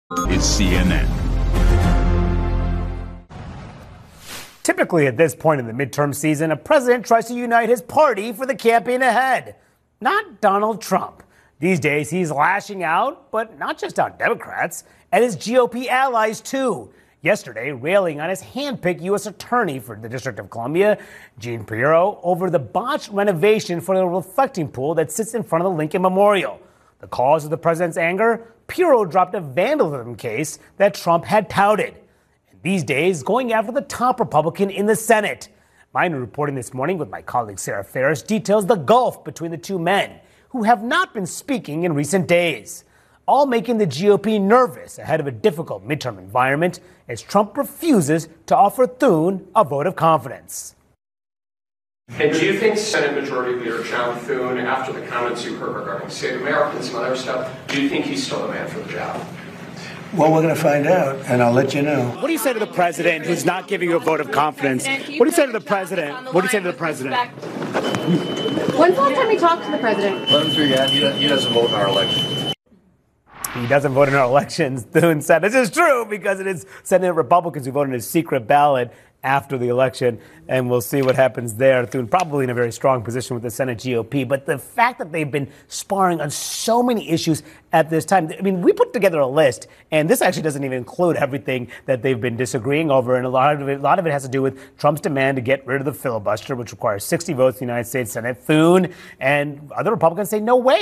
is CNN. Typically, at this point in the midterm season, a president tries to unite his party for the campaign ahead. Not Donald Trump. These days, he's lashing out, but not just on Democrats, and his GOP allies, too. Yesterday, railing on his handpicked U.S. attorney for the District of Columbia, Gene Pirro, over the botched renovation for the reflecting pool that sits in front of the Lincoln Memorial. The cause of the president's anger? Pirro dropped a vandalism case that Trump had touted. These days, going after the top Republican in the Senate. Mine reporting this morning with my colleague Sarah Ferris details the gulf between the two men, who have not been speaking in recent days, all making the GOP nervous ahead of a difficult midterm environment as Trump refuses to offer Thune a vote of confidence. And do you think Senate Majority Leader John Thune, after the comments you heard regarding Save America and some other stuff, do you think he's still the man for the job? Well, we're going to find out, and I'll let you know. What do you say to the president who's not giving you a vote of confidence? What do you say to the president? What do you say to the president? When's the last time we talked to the president? Let him through, yeah. He doesn't vote in our election. He doesn't vote in our elections, Thune said. This is true because it is Senate Republicans who voted in a secret ballot after the election, and we'll see what happens there. Thune probably in a very strong position with the Senate GOP, but the fact that they've been sparring on so many issues at this time, I mean, we put together a list, and this actually doesn't even include everything that they've been disagreeing over, and a lot of it has to do with Trump's demand to get rid of the filibuster, which requires 60 votes in the United States Senate. Thune and other Republicans say, no way.